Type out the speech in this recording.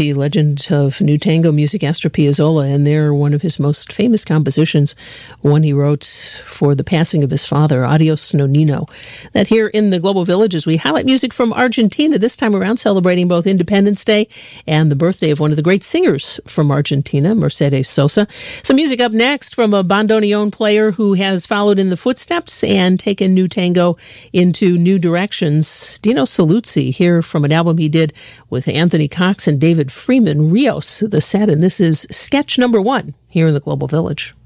the legend of new tango music, Astor Piazzolla, and they're one of his most famous compositions, one he wrote for the passing of his father, Adios Nonino. That here in the Global Village, as we highlight music from Argentina, this time around celebrating both Independence Day and the birthday of one of the great singers from Argentina, Mercedes Sosa. Some music up next from a bandoneon player who has followed in the footsteps and taken new tango into new directions. Dino Saluzzi, here from an album he did with Anthony Cox and David Freeman, Rios, the Satin. This is sketch number 1 here in the Global Village.